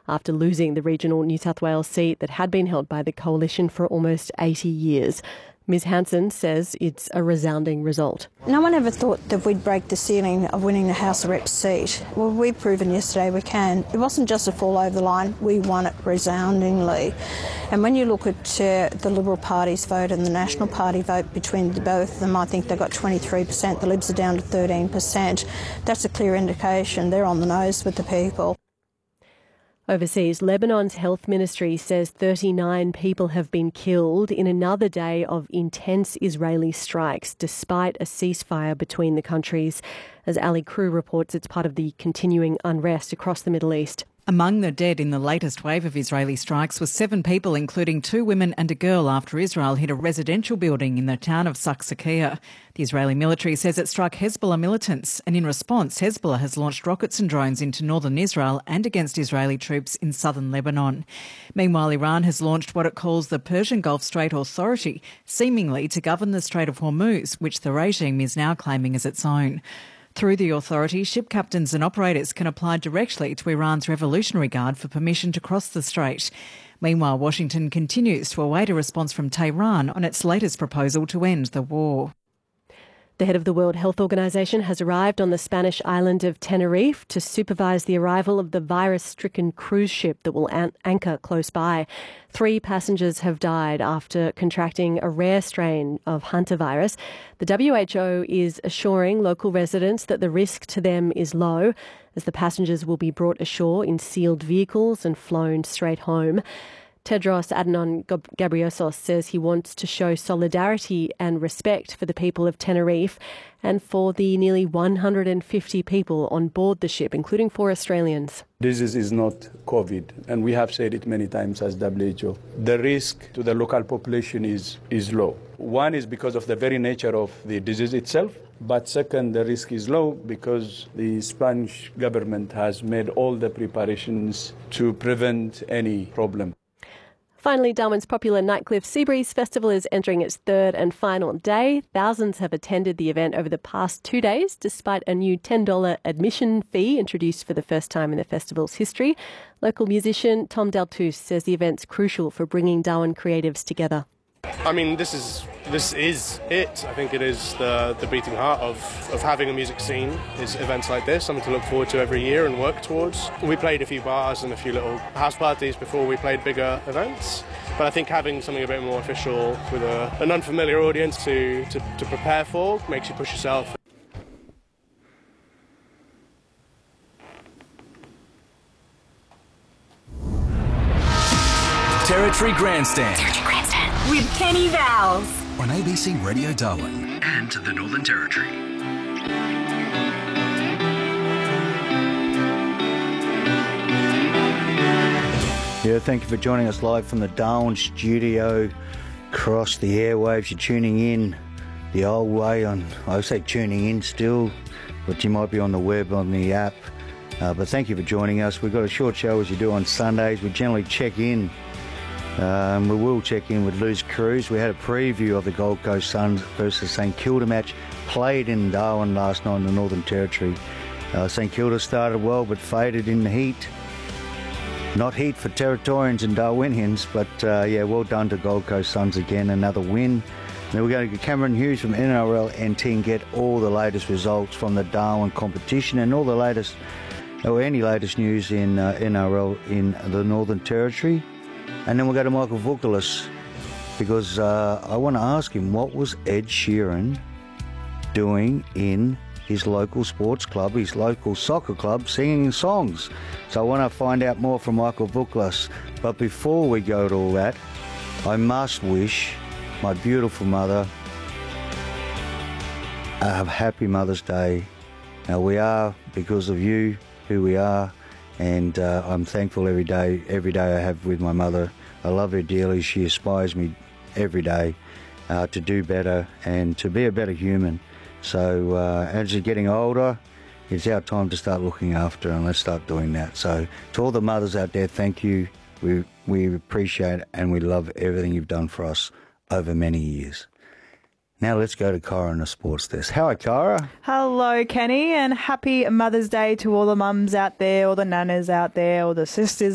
after losing the regional New South Wales seat that had been held by the Coalition for almost 80 years. Ms Hanson says it's a resounding result. No one ever thought that we'd break the ceiling of winning the House of Reps seat. Well, we've proven yesterday we can. It wasn't just a fall over the line, we won it resoundingly. And when you look at the Liberal Party's vote and the National Party vote between the both of them, I think they got 23%, the Libs are down to 13%. That's a clear indication they're on the nose with the people. Overseas, Lebanon's health ministry says 39 people have been killed in another day of intense Israeli strikes, despite a ceasefire between the countries. As Ali Crew reports, it's part of the continuing unrest across the Middle East. Among the dead in the latest wave of Israeli strikes was 7 people, including 2 women and a girl, after Israel hit a residential building in the town of Saksakia. The Israeli military says it struck Hezbollah militants, and in response, Hezbollah has launched rockets and drones into northern Israel and against Israeli troops in southern Lebanon. Meanwhile, Iran has launched what it calls the Persian Gulf Strait Authority, seemingly to govern the Strait of Hormuz, which the regime is now claiming as its own. Through the authority, ship captains and operators can apply directly to Iran's Revolutionary Guard for permission to cross the strait. Meanwhile, Washington continues to await a response from Tehran on its latest proposal to end the war. The head of the World Health Organization has arrived on the Spanish island of Tenerife to supervise the arrival of the virus-stricken cruise ship that will anchor close by. 3 passengers have died after contracting a rare strain of hantavirus. The WHO is assuring local residents that the risk to them is low, as the passengers will be brought ashore in sealed vehicles and flown straight home. Tedros Adhanom Ghebreyesus says he wants to show solidarity and respect for the people of Tenerife and for the nearly 150 people on board the ship, including 4 Australians. This is not COVID, and we have said it many times as WHO. The risk to the local population is low. One is because of the very nature of the disease itself, but second, the risk is low because the Spanish government has made all the preparations to prevent any problem. Finally, Darwin's popular Nightcliff Seabreeze Festival is entering its 3rd and final day. Thousands have attended the event over the past 2 days, despite a new $10 admission fee introduced for the first time in the festival's history. Local musician Tom Deltus says the event's crucial for bringing Darwin creatives together. I mean, this is it. I think it is the beating heart of having a music scene is events like this, something to look forward to every year and work towards. We played a few bars and a few little house parties before we played bigger events, but I think having something a bit more official with an unfamiliar audience to prepare for makes you push yourself. Territory Grandstand. With Kenny Vowles. On ABC Radio Darwin and the Northern Territory. Yeah, thank you for joining us live from the Darwin studio, across the airwaves. You're tuning in the old way I say tuning in still, but you might be on the web, on the app. But thank you for joining us. We've got a short show as you do on Sundays. We generally check in. We will check in with Luz Cruz. We had a preview of the Gold Coast Suns versus St Kilda match played in Darwin last night in the Northern Territory. St Kilda started well but faded in the heat. Not heat for Territorians and Darwinians, but well done to Gold Coast Suns again, another win. Then we're going to get Cameron Hughes from NRL NT and get all the latest results from the Darwin competition and all the latest, or any latest news in NRL in the Northern Territory. And then we'll go to Michael Vukoulis because I want to ask him, what was Ed Sheeran doing in his local sports club, his local soccer club, singing songs? So I want to find out more from Michael Vukoulis. But before we go to all that, I must wish my beautiful mother a happy Mother's Day. Now, we are, because of you, who we are. And I'm thankful every day I have with my mother. I love her dearly. She inspires me every day to do better and to be a better human. So as you're getting older, it's our time to start looking after, and let's start doing that. So to all the mothers out there, thank you. We appreciate and we love everything you've done for us over many years. Now let's go to Cara and the sports desk. How are Cara? Hello, Kenny, and happy Mother's Day to all the mums out there, all the nanas out there, all the sisters